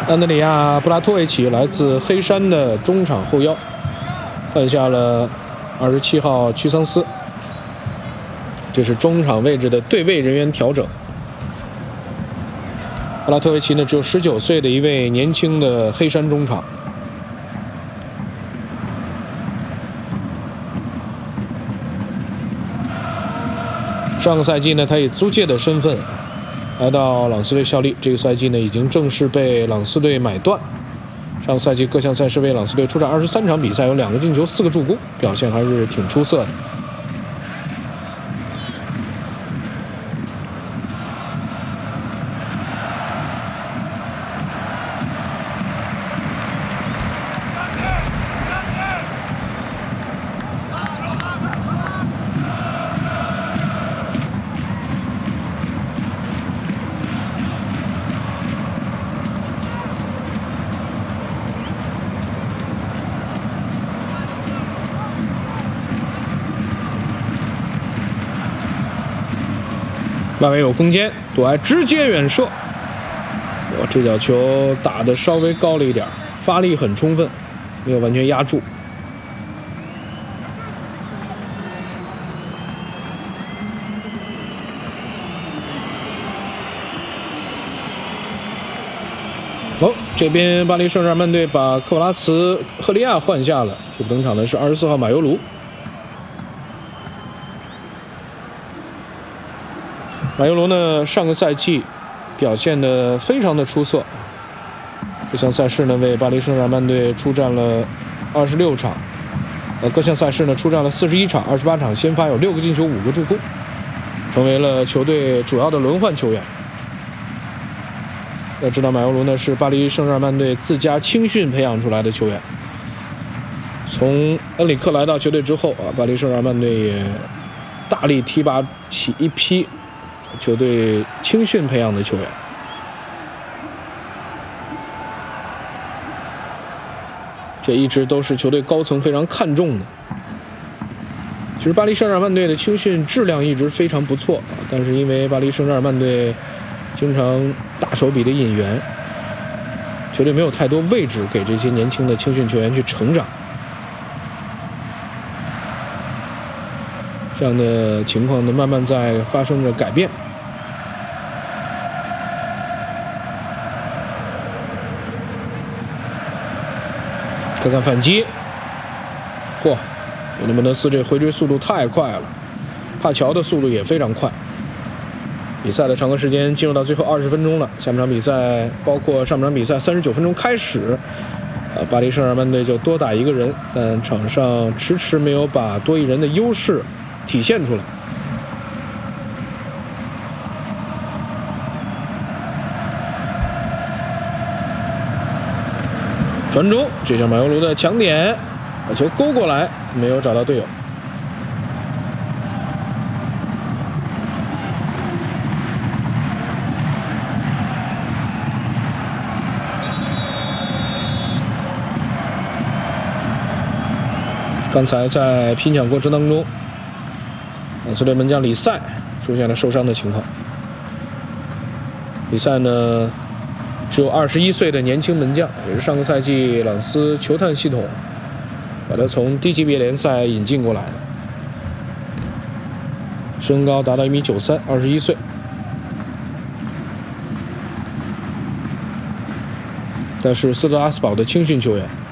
安德里亚·布拉托维奇来自黑山的中场后腰，换下了27号屈桑斯。这是中场位置的对位人员调整。布拉托维奇呢，只有19岁的一位年轻的黑山中场。上个赛季呢，他以租借的身份来到朗斯队效力。这个赛季呢，已经正式被朗斯队买断。上个赛季各项赛事为朗斯队出战23场比赛，有2个进球，4个助攻，表现还是挺出色的。外围有空间，杜埃直接远射。这脚球打得稍微高了一点，发力很充分，没有完全压住。这边巴黎圣日耳曼队把克瓦拉茨·赫利亚换下了，替补登场的是24号马尤卢。马尤卢呢，上个赛季表现得非常的出色。这项赛事呢，为巴黎圣日耳曼队出战了26场，各项赛事呢出战了41场，28场先发，有6个进球，5个助攻，成为了球队主要的轮换球员。要知道，马尤卢呢是巴黎圣日耳曼队自家青训培养出来的球员。从恩里克来到球队之后巴黎圣日耳曼队也大力提拔起一批球队青训培养的球员。这一直都是球队高层非常看重的。其实巴黎圣日耳曼队的青训质量一直非常不错但是因为巴黎圣日耳曼队经常大手笔的引援，球队没有太多位置给这些年轻的青训球员去成长。这样的情况呢，慢慢在发生着改变。看看反击，嚯！尤内蒙德斯这回追速度太快了，帕乔的速度也非常快。比赛的常规时间进入到最后20分钟了，下半场比赛包括上半场比赛39分钟开始，巴黎圣日耳曼队就多打1个人，但场上迟迟没有把多一人的优势体现出来。传中，这是马尤卢的强点，把球勾过来，没有找到队友。刚才在拼抢过程当中，朗斯队门将里塞出现了受伤的情况。里塞呢，只有21岁的年轻门将，也是上个赛季朗斯球探系统把他从低级别联赛引进过来的，身高达到1.93米，21岁。但是斯特拉斯堡的青训球员。